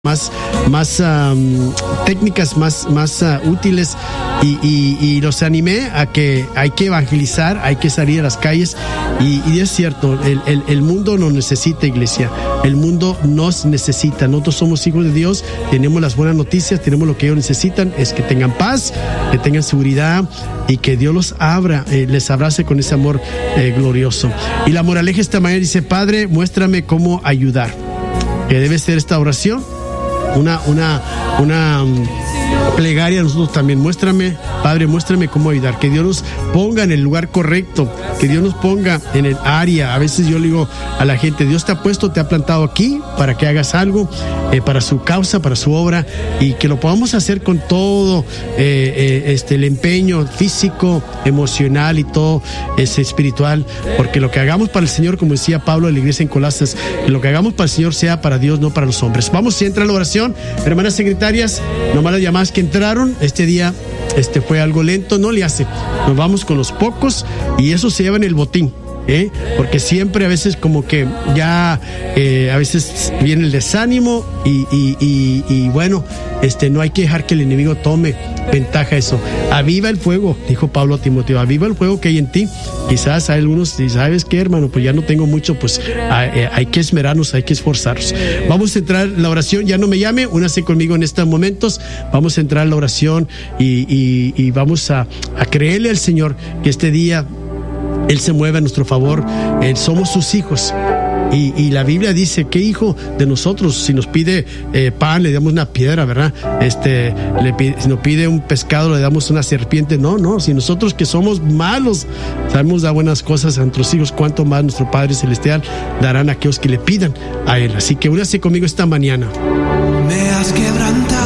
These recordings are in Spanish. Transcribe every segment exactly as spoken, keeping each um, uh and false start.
más, más um, técnicas más, más uh, útiles y, y, y los animé a que hay que evangelizar, hay que salir a las calles y, y es cierto, el, el, el mundo nos necesita, iglesia, el mundo nos necesita, nosotros somos hijos de Dios, tenemos las buenas noticias, tenemos lo que ellos necesitan, es que tengan paz, que tengan seguridad y que Dios los abra, eh, les abrace con ese amor eh, glorioso. Y la moraleja esta mañana dice: Padre, muéstrame cómo ayudar. Que debe ser esta oración una, una, una um, plegaria a nosotros también. Muéstrame, Padre, muéstrame cómo ayudar. Que Dios nos ponga en el lugar correcto, que Dios nos ponga en el área. A veces yo le digo a la gente: Dios te ha puesto, te ha plantado aquí para que hagas algo, eh, para su causa, para su obra, y que lo podamos hacer con todo eh, eh, este, el empeño físico, emocional y todo es espiritual, porque lo que hagamos para el Señor, como decía Pablo de la iglesia en Colosas, que lo que hagamos para el Señor sea para Dios, no para los hombres. Vamos a entrar a la oración. Hermanas secretarias, nomás las llamadas que entraron este día, este fue algo lento, no le hace. Nos vamos con los pocos y eso se lleva en el botín. ¿Eh? Porque siempre a veces como que ya eh, a veces viene el desánimo y, y, y, y bueno, este, no hay que dejar que el enemigo tome ventaja de eso. Aviva el fuego, dijo Pablo a Timoteo, aviva el fuego que hay en ti. Quizás hay algunos, ¿sabes qué, hermano? Pues ya no tengo mucho, pues hay, hay que esmerarnos, hay que esforzarnos. Vamos a entrar en la oración, ya no me llame, únase conmigo en estos momentos, vamos a entrar en la oración y, y, y vamos a, a creerle al Señor que este día Él se mueve a nuestro favor. Él, somos sus hijos. Y, y la Biblia dice: ¿qué hijo de nosotros? Si nos pide eh, pan, le damos una piedra, ¿verdad? Este, le pide, si nos pide un pescado, le damos una serpiente. No, no, si nosotros que somos malos sabemos dar buenas cosas a nuestros hijos, cuánto más nuestro Padre Celestial darán a aquellos que le pidan a Él. Así que únase conmigo esta mañana. Me has quebrantado.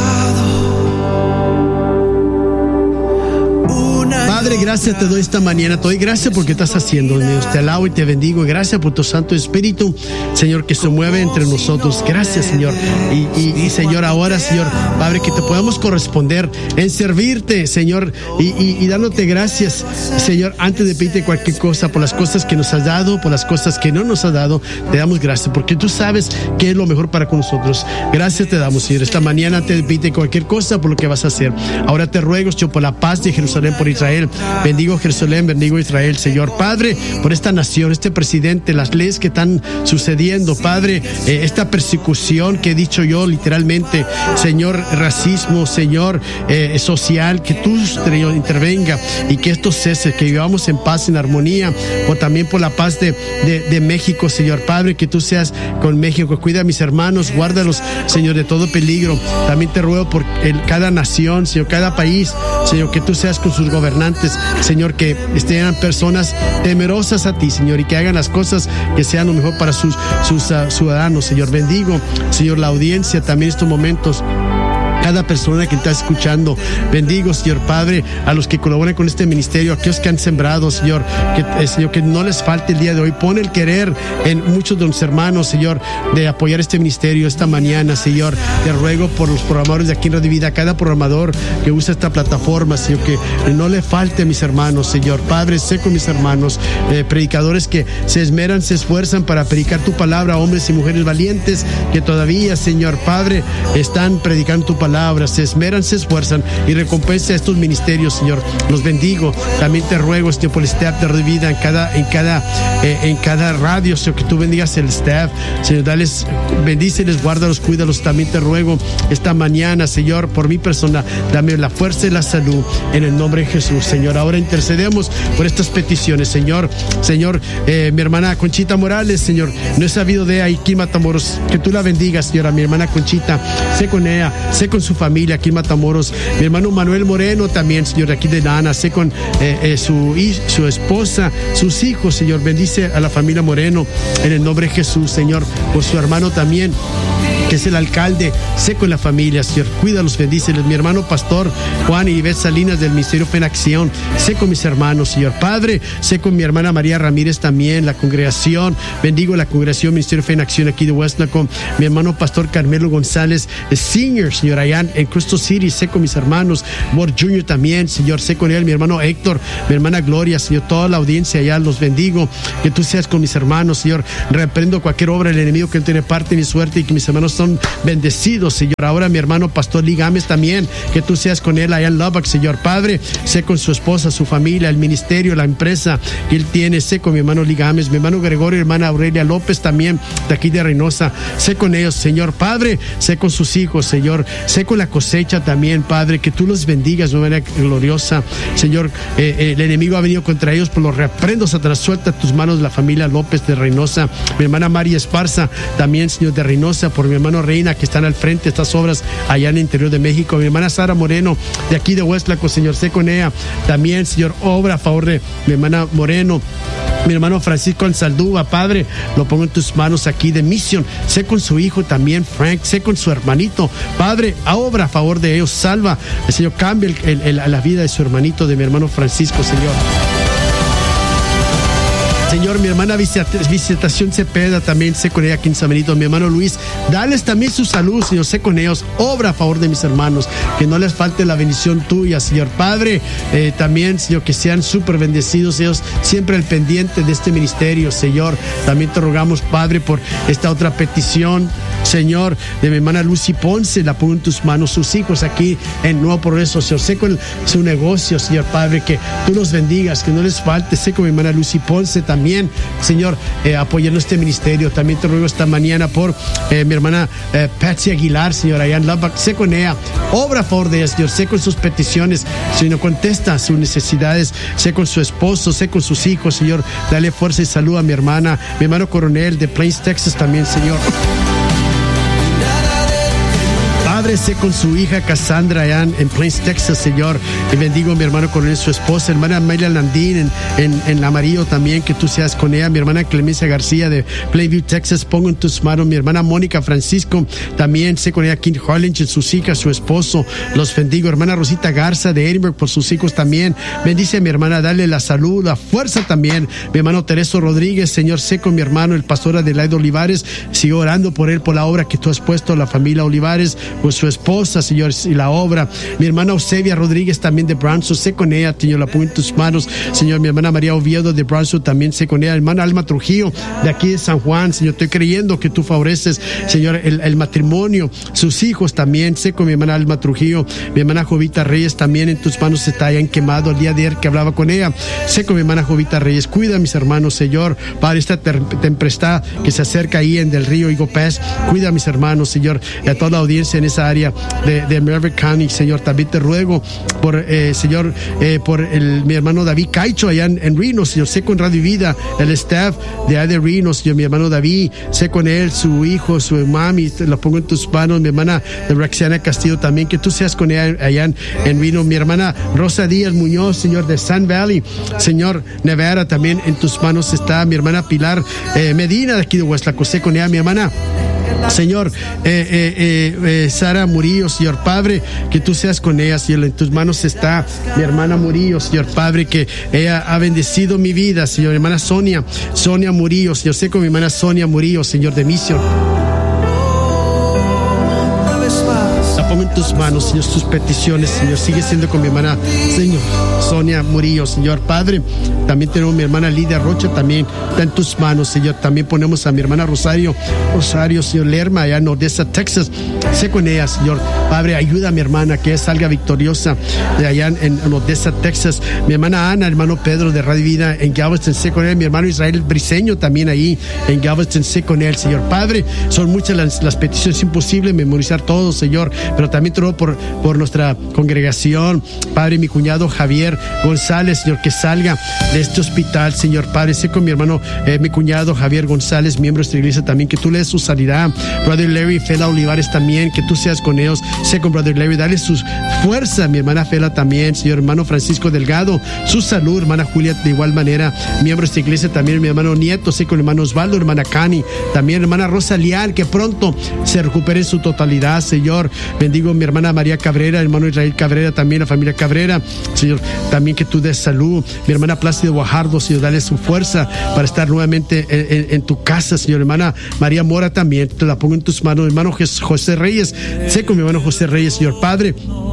Padre, gracias te doy esta mañana, te doy gracias porque estás haciendo, Dios, te alabo y te bendigo, y gracias por tu Santo Espíritu, Señor, que se mueve entre nosotros. Gracias, Señor, y, y, y Señor, ahora, Señor, Padre, que te podamos corresponder en servirte, Señor, y, y, y dándote gracias, Señor, antes de pedirte cualquier cosa, por las cosas que nos has dado, por las cosas que no nos has dado, te damos gracias, porque tú sabes qué es lo mejor para con nosotros. Gracias te damos, Señor, esta mañana te pedirte cualquier cosa por lo que vas a hacer. Ahora te ruego, Señor, por la paz de Jerusalén, por Israel. Bendigo Jerusalén, bendigo Israel, Señor. Padre, por esta nación, este presidente, las leyes que están sucediendo, Padre, eh, esta persecución que he dicho yo literalmente, Señor, racismo, Señor, eh, social, que tú, Señor, intervenga y que esto cese, que vivamos en paz, en armonía, o también por la paz de, de, de México, Señor. Padre, que tú seas con México, cuida a mis hermanos, guárdalos, Señor, de todo peligro. También te ruego por el, cada nación, Señor, cada país, Señor, que tú seas con sus gobernantes, Señor, que estén personas temerosas a ti, Señor, y que hagan las cosas que sean lo mejor para sus, sus uh, ciudadanos, Señor. Bendigo, Señor, la audiencia también en estos momentos, cada persona que está escuchando. Bendigo, Señor Padre, a los que colaboran con este ministerio, a aquellos que han sembrado, Señor, que, eh, Señor, que no les falte el día de hoy. Pon el querer en muchos de los hermanos, Señor, de apoyar este ministerio esta mañana, Señor. Te ruego por los programadores de aquí en Radio Vida, cada programador que usa esta plataforma, Señor, que no le falte a mis hermanos, Señor. Padre, sé con mis hermanos, eh, predicadores que se esmeran, se esfuerzan para predicar tu palabra, hombres y mujeres valientes que todavía, Señor Padre, están predicando tu palabra. Se esmeran, se esfuerzan y recompensa a estos ministerios, Señor. Los bendigo. También te ruego, Señor, por el staff de vida en cada, en cada, eh, en cada radio, Señor, que tú bendigas el staff, Señor, dales, bendíceles, guárdalos, cuídalos. También te ruego esta mañana, Señor, por mi persona, dame la fuerza y la salud en el nombre de Jesús, Señor. Ahora intercedemos por estas peticiones, Señor. Señor, eh, mi hermana Conchita Morales, Señor, no he sabido de ahí, aquí en Matamoros, que tú la bendigas, Señor, a mi hermana Conchita, sé con ella, sé con su familia aquí en Matamoros. Mi hermano Manuel Moreno también, Señor, aquí de Nana, sé con eh, eh, su, su esposa, sus hijos, Señor. Bendice a la familia Moreno en el nombre de Jesús, Señor. Por su hermano también, que es el alcalde, sé con la familia, Señor, cuídalos, bendíceles. Mi hermano pastor Juan y Ivette Salinas del Ministerio Fe en Acción, sé con mis hermanos, Señor. Padre, sé con mi hermana María Ramírez también, la congregación, bendigo la congregación Ministerio Fe en Acción aquí de Westlaco. Mi hermano pastor Carmelo González, senior, Señor, allá en Crystal City, sé con mis hermanos, Ward junior también, Señor, sé con él, mi hermano Héctor, mi hermana Gloria, Señor, toda la audiencia allá, los bendigo, que tú seas con mis hermanos, Señor. Reprendo cualquier obra del enemigo que no tiene parte ni suerte y que mis hermanos son bendecidos, Señor. Ahora mi hermano Pastor Ligames también, que tú seas con él allá en Lubbock, Señor Padre. Sé con su esposa, su familia, el ministerio, la empresa que él tiene. Sé con mi hermano Ligames, mi hermano Gregorio, hermana Aurelia López también, de aquí de Reynosa. Sé con ellos, Señor Padre. Sé con sus hijos, Señor. Sé con la cosecha también, Padre. Que tú los bendigas de manera gloriosa, Señor. Eh, eh, el enemigo ha venido contra ellos, pues los reprendo, Satanás. Suelta tus manos la familia López de Reynosa. Mi hermana María Esparza también, Señor, de Reynosa. Por mi hermano Reina, que están al frente de estas obras allá en el interior de México. Mi hermana Sara Moreno, de aquí de Huestlaco, Señor. Sé con ella también, Señor. Obra a favor de mi hermana Moreno. Mi hermano Francisco Ansaldúa, Padre, lo pongo en tus manos aquí de misión. Sé con su hijo también, Frank. Sé con su hermanito, Padre, a obra a favor de ellos. Salva, el Señor, cambia el, el, el, la vida de su hermanito, de mi hermano Francisco, Señor. Señor, mi hermana Visitación Cepeda, también sé con ella aquí en San Benito. Mi hermano Luis, dales también su salud, Señor. Sé con ellos, obra a favor de mis hermanos, que no les falte la bendición tuya, Señor Padre. Eh, también, Señor, que sean súper bendecidos ellos, siempre al pendiente de este ministerio, Señor. También te rogamos, Padre, por esta otra petición, Señor, de mi hermana Lucy Ponce. La pongo en tus manos, sus hijos aquí en Nuevo Progreso, Señor. Sé con su negocio, Señor Padre, que tú los bendigas, que no les falte. Sé con mi hermana Lucy Ponce también. También, Señor, eh, apoyando este ministerio. También te ruego esta mañana por eh, mi hermana eh, Patsy Aguilar, Señor, allá en Lubbock. Sé con ella, obra a favor de ella, Señor. Sé con sus peticiones, Señor, contesta sus necesidades. Sé con su esposo, sé con sus hijos, Señor. Dale fuerza y salud a mi hermana, mi hermano Coronel de Plains, Texas también, Señor. Padre, sé con su hija Cassandra allá en Plains, Texas, Señor. Y bendigo a mi hermano Coronel, su esposa, hermana Mayla Landín en, en, en Amarillo también, que tú seas con ella. Mi hermana Clemencia García de Plainview, Texas, pongo en tus manos. Mi hermana Mónica Francisco, también sé con ella aquí en Harlingen, sus hijas, su esposo, los bendigo. Hermana Rosita Garza de Edinburgh, por sus hijos también. Bendice a mi hermana, dale la salud, la fuerza también. Mi hermano Tereso Rodríguez, Señor, sé con mi hermano, el pastor Adelaide Olivares. Sigo orando por él, por la obra que tú has puesto, la familia Olivares, pues su esposa, Señor, y la obra. Mi hermana Eusebia Rodríguez también de Brownsville, sé con ella, Señor, la pongo en tus manos, Señor. Mi hermana María Oviedo de Brownsville también sé con ella. Hermana Alma Trujillo de aquí de San Juan, Señor, estoy creyendo que tú favoreces, Señor, el, el matrimonio, sus hijos también, sé con mi hermana Alma Trujillo. Mi hermana Jovita Reyes también en tus manos está allá en Quemado, el día de ayer que hablaba con ella. Sé con mi hermana Jovita Reyes, cuida a mis hermanos, Señor, para esta tempestad que se acerca ahí en Del Río Eagle Pass. Cuida a mis hermanos, Señor, y a toda la audiencia en esa área de, de Maverick County, Señor. También te ruego por, eh, Señor, eh, por el, mi hermano David Caicho allá en, en Reno, Señor. Sé con Radio Vida, el staff de allá de Reno, Señor. Mi hermano David, sé con él, su hijo, su mami, lo pongo en tus manos. Mi hermana Rexiana Castillo también, que tú seas con ella allá en, en Reno. Mi hermana Rosa Díaz Muñoz, Señor, de Sun Valley, Señor, Nevada, también en tus manos está. Mi hermana Pilar eh, Medina de aquí de Huestlaco, sé con ella. Mi hermana, Señor, eh, eh, eh, eh, Sara Murillo, Señor Padre, que tú seas con ella, Señor. En tus manos está mi hermana Murillo, Señor Padre, que ella ha bendecido mi vida, Señor. Mi hermana Sonia, Sonia Murillo, Señor. Sé con mi hermana Sonia Murillo, Señor, de misión. La pongo en tus manos, Señor, sus peticiones, Señor. Sigue siendo con mi hermana, Señor, Sonia Murillo, Señor Padre. También tenemos mi hermana Lidia Rocha, también está en tus manos, Señor. También ponemos a mi hermana Rosario, Rosario, Señor Lerma, allá en Odessa, Texas. Sé con ella, Señor Padre. Ayuda a mi hermana que ella salga victoriosa de allá en, en Odessa, Texas. Mi hermana Ana, hermano Pedro de Radio Vida en Galveston, sé con él. Mi hermano Israel Briseño también ahí en Galveston, sé con él, Señor Padre. Son muchas las, las peticiones, es imposible memorizar todo, Señor, pero también te ruego por, por nuestra congregación, Padre, mi cuñado Javier González, Señor, que salga de este hospital, Señor Padre. Sé con mi hermano, eh, mi cuñado Javier González, miembro de esta iglesia también, que tú le des su sanidad. Brother Larry, Fela Olivares también, que tú seas con ellos. Sé con Brother Larry, dale su fuerza. Mi hermana Fela también, Señor. Hermano Francisco Delgado, su salud. Hermana Julia, de igual manera, miembro de esta iglesia también. Mi hermano Nieto, sé con hermano Osvaldo, hermana Cani, también hermana Rosa Lial, que pronto se recupere en su totalidad, Señor. Bendigo a mi hermana María Cabrera, hermano Israel Cabrera, también la familia Cabrera, Señor, también que tú des salud. Mi hermana Plácido Guajardo, Señor, dale su fuerza para estar nuevamente en, en, en tu casa, Señor. Hermana María Mora también, te la pongo en tus manos. Hermano José Reyes, sé con mi hermano José Reyes, Señor Padre.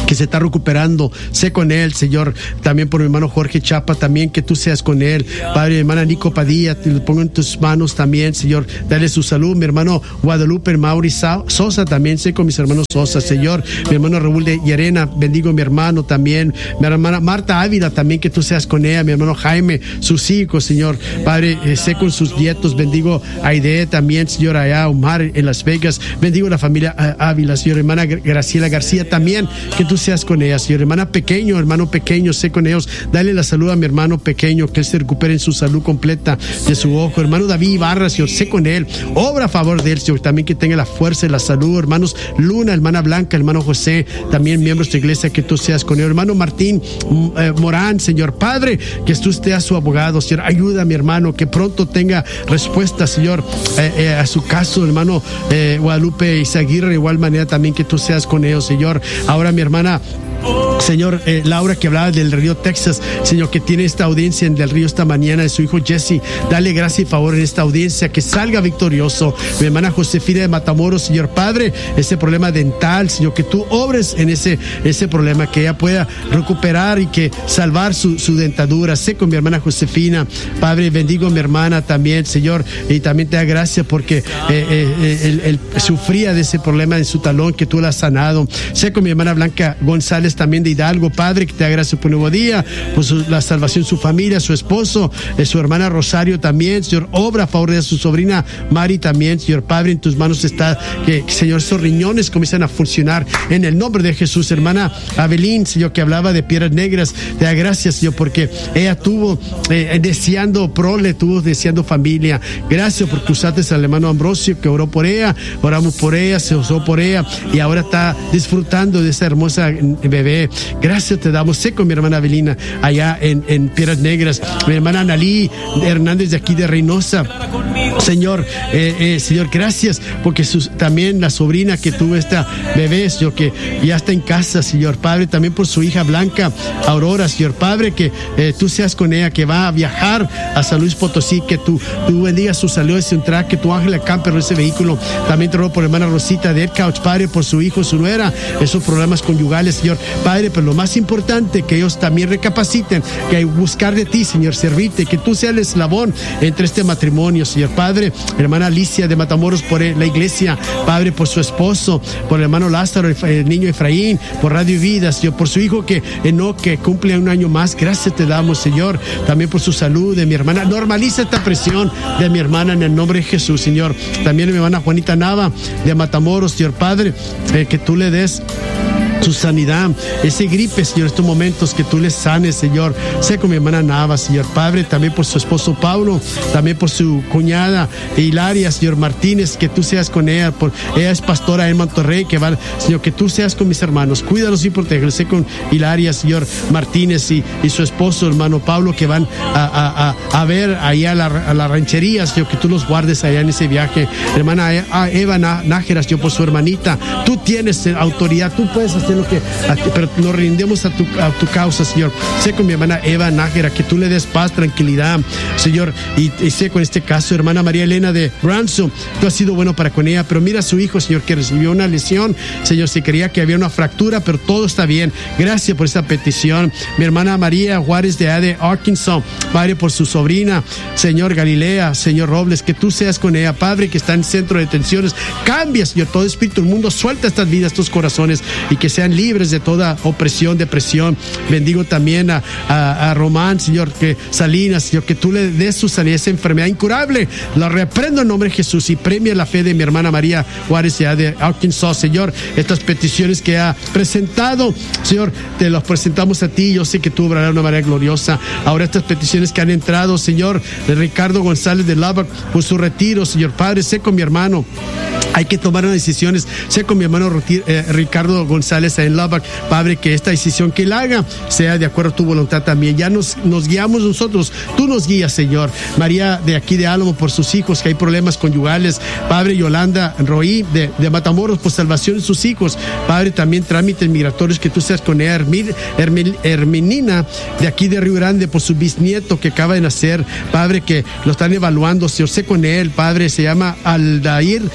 que se está recuperando, sé con él, Señor, también por mi hermano Jorge Chapa, también que tú seas con él, Padre, mi hermana Nico Padilla, te lo pongo en tus manos también, Señor, dale su salud, mi hermano Guadalupe Mauri Sosa, también sé con mis hermanos Sosa, Señor, mi hermano Raúl de Llerena, bendigo a mi hermano también, mi hermana Marta Ávila, también que tú seas con ella, mi hermano Jaime, sus hijos, Señor, Padre, eh, sé con sus nietos, bendigo a Aide también, Señor, allá, Omar en Las Vegas, bendigo a la familia Ávila, Señor, hermana Graciela García también, que tú seas con ella, Señor, hermana pequeño, hermano pequeño, sé con ellos, dale la salud a mi hermano pequeño, que él se recupere en su salud completa de su ojo, hermano David Ibarra, Señor, sé con él, obra a favor de él, Señor, también que tenga la fuerza y la salud, hermanos Luna, hermana Blanca, hermano José, también miembros de iglesia, que tú seas con él, hermano Martín eh, Morán, Señor, Padre, que tú seas su abogado, Señor, ayuda a mi hermano, que pronto tenga respuesta, Señor, eh, eh, a su caso, hermano eh, Guadalupe Izaguirre, de igual manera también que tú seas con ellos, Señor, ahora mi hermana Señor, eh, Laura, que hablaba del Río, Texas, Señor, que tiene esta audiencia en Del Río esta mañana, de su hijo Jesse, dale gracia y favor en esta audiencia, que salga victorioso. Mi hermana Josefina de Matamoros, Señor Padre, ese problema dental, Señor, que tú obres en ese, ese problema, que ella pueda recuperar y que salvar su, su dentadura. Sé con mi hermana Josefina, Padre, bendigo a mi hermana también, Señor, y también te da gracia porque eh, eh, él, él sufría de ese problema en su talón, que tú la has sanado. Sé con mi hermana Blanca González también de Hidalgo, Padre, que te da gracias por un nuevo día, por su, la salvación de su familia, su esposo, eh, su hermana Rosario también, Señor, obra a favor de su sobrina Mari también, Señor Padre, en tus manos está, que, Señor, esos riñones comienzan a funcionar en el nombre de Jesús. Hermana Abelín, Señor, que hablaba de piedras negras, te da gracias, Señor, porque ella tuvo eh, deseando prole, tuvo deseando familia. Gracias porque usaste al hermano Ambrosio, que oró por ella, oramos por ella, se usó por ella, y ahora está disfrutando de esa hermosa bebé. Gracias te damos. Sé con mi hermana Avelina allá en, en Piedras Negras, mi hermana Analí Hernández de aquí de Reynosa, Señor, eh, eh, Señor, gracias porque sus, también la sobrina que tuvo esta bebé, Señor, que ya está en casa, Señor Padre, también por su hija Blanca Aurora, Señor Padre, que eh, tú seas con ella, que va a viajar a San Luis Potosí, que tú, tú bendigas su salud, su entrada, que tu ángel acampe en ese vehículo. También te ruego por hermana Rosita de Ed Couch, Padre, por su hijo, su nuera, esos problemas conyugales, Señor Padre, pero lo más importante, que ellos también recapaciten, que hay buscar de ti, Señor, servirte, que tú seas el eslabón entre este matrimonio, Señor Padre. Hermana Alicia de Matamoros, por la iglesia, Padre, por su esposo, por el hermano Lázaro, el niño Efraín, por Radio Vida, Señor, por su hijo que no, que cumple un año más. Gracias te damos, Señor, también por su salud de mi hermana. Normaliza esta presión de mi hermana en el nombre de Jesús, Señor. También mi hermana Juanita Nava de Matamoros, Señor Padre, eh, que tú le des su sanidad, ese gripe, Señor, estos momentos que tú les sanes, Señor. Sé con mi hermana Nava, Señor Padre, también por su esposo Paulo, también por su cuñada Hilaria, Señor Martínez, que tú seas con ella, por, ella es pastora en Monterrey, que va, Señor, que tú seas con mis hermanos, cuídalos y protégelos. Sé con Hilaria, Señor Martínez y, y su esposo, hermano Pablo, que van a, a, a, a ver allá a la, a la ranchería, Señor, que tú los guardes allá en ese viaje. Hermana Eva Nájera, Señor, por su hermanita, tú tienes autoridad, tú puedes hacer lo que, pero nos rindemos a tu, a tu causa, Señor. Sé con mi hermana Eva Nájera, que tú le des paz, tranquilidad, Señor, y, y sé con este caso, hermana María Elena de Ransom, tú has sido bueno para con ella, pero mira a su hijo, Señor, que recibió una lesión, Señor, se creía que había una fractura, pero todo está bien. Gracias por esta petición. Mi hermana María Juárez de, de Arkansas, Padre, por su sobrina, Señor Galilea, Señor Robles, que tú seas con ella, Padre, que está en centro de detenciones. Cambia, Señor, todo espíritu del mundo, suelta estas vidas, estos corazones, y que sean libres de toda opresión, depresión. Bendigo también a, a, a Román, Señor, que Salinas, Señor, que tú le des su sanidad, esa enfermedad incurable. La reprendo en nombre de Jesús y premia la fe de mi hermana María Juárez ya de Arkansas, Señor. Estas peticiones que ha presentado, Señor, te las presentamos a ti. Yo sé que tú obrarás de una manera gloriosa. Ahora estas peticiones que han entrado, Señor, de Ricardo González de Lubbock, por su retiro, Señor Padre, sé con mi hermano. Hay que tomar unas decisiones. Sé con mi hermano eh, Ricardo González en Lubbock, Padre, que esta decisión que él haga sea de acuerdo a tu voluntad también. Ya nos, nos guiamos nosotros, tú nos guías, Señor. María de aquí de Álamo, por sus hijos, que hay problemas conyugales. Padre, Yolanda Roí de, de Matamoros, por salvación de sus hijos. Padre, también trámites migratorios, que tú seas con ella. Hermin, Hermin, Herminina de aquí de Río Grande, por su bisnieto que acaba de nacer. Padre, que lo están evaluando, Señor, sé con él. Padre, se llama Aldair, Padre,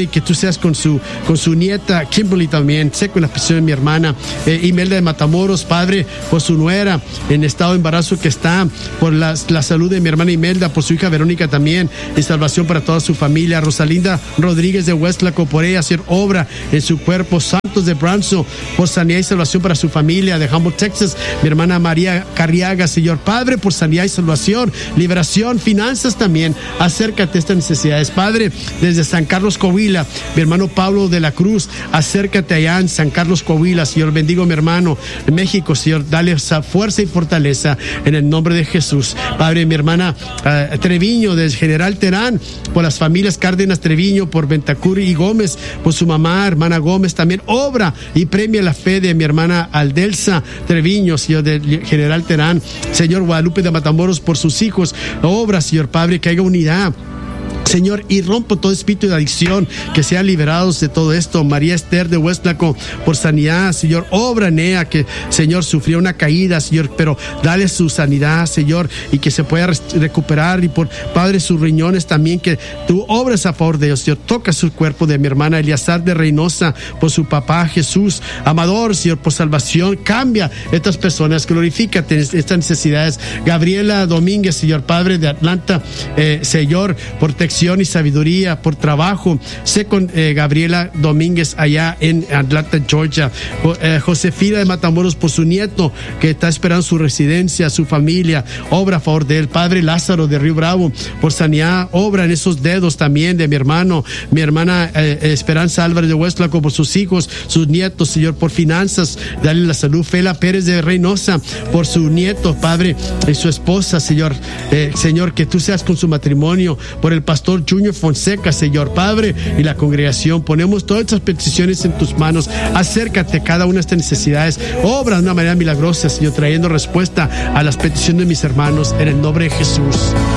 Padre, y que tú seas con su, con su nieta, Kimberly también, sé con la petición de mi hermana, eh, Imelda de Matamoros, Padre, por su nuera en estado de embarazo que está, por la, la salud de mi hermana Imelda, por su hija Verónica también, y salvación para toda su familia. Rosalinda Rodríguez de Huestlaco, por ella hacer obra en su cuerpo. Santos de Branzo, por sanidad y salvación para su familia. De Humboldt, Texas, mi hermana María Carriaga, Señor Padre, por sanidad y salvación, liberación, finanzas también. Acércate a estas necesidades, Padre, desde San Carlos, Coahuila, mi hermano Pablo de la Cruz, acércate allá en San Carlos, Coahuila, Señor, bendigo a mi hermano en México, Señor, dale esa fuerza y fortaleza en el nombre de Jesús. Padre, mi hermana uh, Treviño, del General Terán, por las familias Cárdenas Treviño, por Ventacur y Gómez, por su mamá, hermana Gómez, también obra y premia la fe de mi hermana Aldelsa Treviño, Señor, del General Terán. Señor, Guadalupe de Matamoros, por sus hijos, obra, Señor Padre, que haya unidad, Señor, y rompo todo espíritu de adicción, que sean liberados de todo esto. María Esther de Huestlaco, por sanidad, Señor, obra en ella, que, Señor, sufrió una caída, Señor, pero dale su sanidad, Señor, y que se pueda recuperar. Y por, Padre, sus riñones también, que tú obras a favor de ellos, Señor. Toca su cuerpo de mi hermana Eliazar de Reynosa, por su papá Jesús Amador, Señor, por salvación. Cambia estas personas, glorifícate en estas necesidades. Gabriela Domínguez, Señor Padre, de Atlanta, eh, Señor, protección y sabiduría, por trabajo. Sé con eh, Gabriela Domínguez allá en Atlanta, Georgia. Eh, Josefina de Matamoros, por su nieto que está esperando su residencia, su familia, obra a favor de él. Padre Lázaro de Río Bravo, por sanidad, obra en esos dedos también de mi hermano, mi hermana eh, Esperanza Álvarez de Huestlaco, por sus hijos, sus nietos, Señor, por finanzas, dale la salud. Fela Pérez de Reynosa, por su nieto, Padre, y su esposa, Señor, eh, Señor, que tú seas con su matrimonio, por el pastor Junior Fonseca, Señor Padre, y la congregación. Ponemos todas estas peticiones en tus manos. Acércate a cada una de estas necesidades. Obra de una manera milagrosa, Señor, trayendo respuesta a las peticiones de mis hermanos en el nombre de Jesús.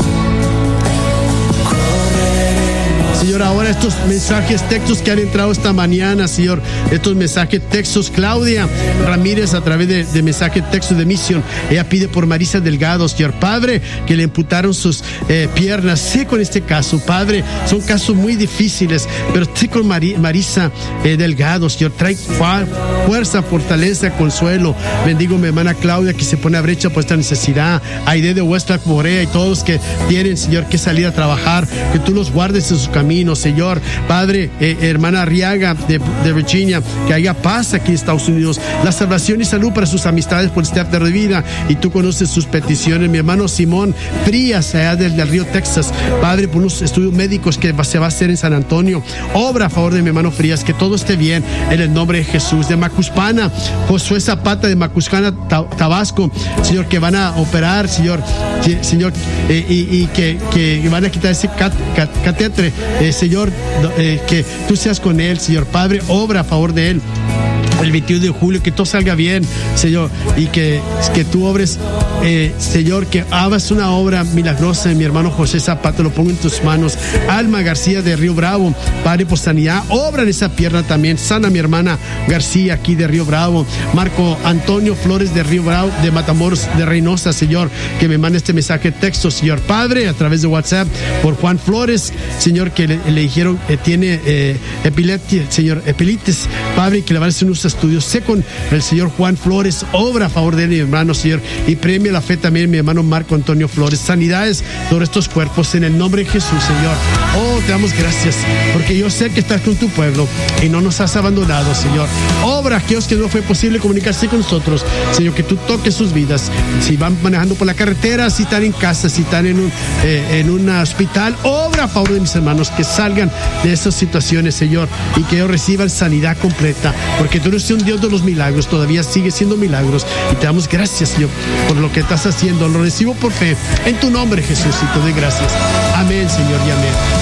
Señor, ahora estos mensajes, textos que han entrado esta mañana, Señor, estos mensajes, textos, Claudia Ramírez, a través de, de mensaje, texto de misión, ella pide por Marisa Delgado, Señor Padre, que le amputaron sus eh, piernas. Sé con este caso, Padre, son casos muy difíciles, pero sé con Mari, Marisa eh, Delgado, Señor, trae fuerza, fortaleza, consuelo. Bendigo a mi hermana Claudia, que se pone a brecha por esta necesidad. Aide de Huestlaco, Morea, y todos que tienen, Señor, que salir a trabajar, que tú los guardes en sus caminos, Señor Padre. eh, hermana Arriaga de, de Virginia, que haya paz aquí en Estados Unidos, la salvación y salud para sus amistades por este acto de vida, y tú conoces sus peticiones. Mi hermano Simón Frías, allá del, del Río Texas, Padre, por unos estudios médicos que se va a hacer en San Antonio, obra a favor de mi hermano Frías, que todo esté bien en el nombre de Jesús. De Macuspana, Josué Zapata de Macuspana, Tabasco, Señor, que van a operar, Señor, que, Señor, eh, y, y que, que van a quitar ese cat, cat, catétere, eh, Señor, eh, que tú seas con él, Señor Padre, obra a favor de él. El veintiuno de julio, que todo salga bien, Señor, y que, que tú obres, eh, Señor, que hagas una obra milagrosa en mi hermano José Zapata, lo pongo en tus manos. Alma García de Río Bravo, Padre, por sanidad, obra en esa pierna también. Sana mi hermana García aquí de Río Bravo. Marco Antonio Flores de Río Bravo, de Matamoros de Reynosa, Señor, que me mande este mensaje de texto, Señor Padre, a través de WhatsApp. Por Juan Flores, Señor, que le, le dijeron que eh, tiene eh, epilepsia, Señor, epilitis, Padre, que le van a hacer unos estudios. Sé con el Señor Juan Flores, obra a favor de él, mi hermano, Señor, y premia la fe también, mi hermano Marco Antonio Flores. Sanidades sobre estos cuerpos en el nombre de Jesús, Señor. Oh, te damos gracias, porque yo sé que estás con tu pueblo y no nos has abandonado, Señor. Obra a aquellos que no fue posible comunicarse con nosotros, Señor, que tú toques sus vidas. Si van manejando por la carretera, si están en casa, si están en un, eh, en un hospital, obra a favor de mis hermanos, que salgan de esas situaciones, Señor, y que ellos reciban sanidad completa, porque tú eres un Dios de los milagros, todavía sigue siendo milagros, y te damos gracias, Señor, por lo que estás haciendo. Lo recibo por fe en tu nombre, Jesús, y te doy gracias. Amén, Señor, y amén.